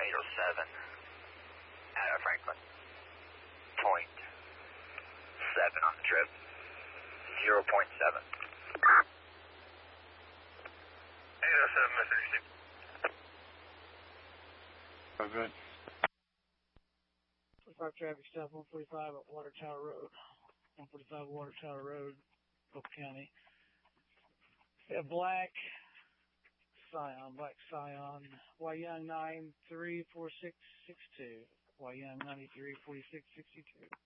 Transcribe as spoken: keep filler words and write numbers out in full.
eight oh seven out of Franklin. Point seven on the trip. Zero point seven. eight oh seven, Mister D C. Oh, good. forty-five traffic stop one forty-five at Water Tower Road. one forty-five Water Tower Road, Polk County. We have black Scion, black Scion, Y Young nine three four six six two. Y Young ninety-three forty-six sixty-two.